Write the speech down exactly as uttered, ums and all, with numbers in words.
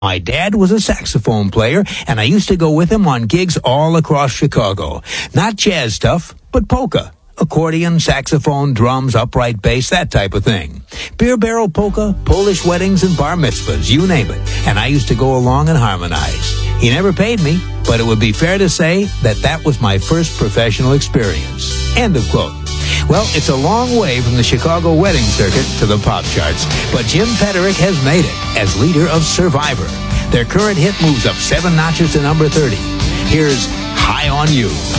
My dad was a saxophone player, and I used to go with him on gigs all across Chicago. Not jazz stuff, but polka. Accordion, saxophone, drums, upright bass, that type of thing. Beer barrel polka, Polish weddings, and bar mitzvahs, you name it. And I used to go along and harmonize. He never paid me, but it would be fair to say that that was my first professional experience. End of quote. Well, it's a long way from the Chicago wedding circuit to the pop charts, but Jim Peterick has made it as leader of Survivor. Their current hit moves up seven notches to number thirty. Here's High on You.